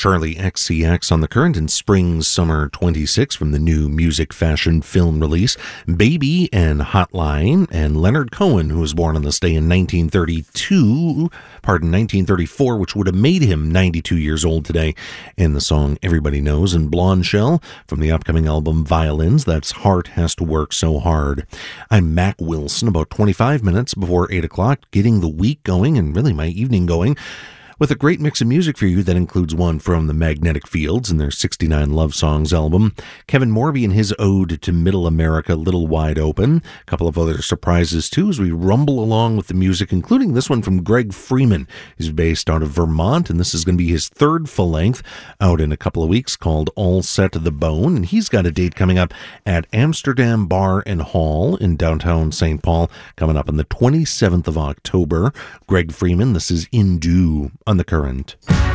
Charlie XCX on the Current in Spring Summer 26 from the new music fashion film release. Baby and Hotline, and Leonard Cohen, who was born on this day in 1934, which would have made him 92 years old today, in the song Everybody Knows. And Blonde Shell from the upcoming album Violins, that's Heart Has to Work So Hard. I'm Mac Wilson, about 25 minutes before 8 o'clock, getting the week going and really my evening going, with a great mix of music for you that includes one from the Magnetic Fields and their 69 Love Songs album, Kevin Morby and his ode to Middle America, Little Wide Open, a couple of other surprises too as we rumble along with the music, including this one from Greg Freeman. He's based out of Vermont, and this is going to be his third full-length out in a couple of weeks called All Set to the Bone, and he's got a date coming up at Amsterdam Bar and Hall in downtown St. Paul coming up on the 27th of October. Greg Freeman, this is In Due on the Current.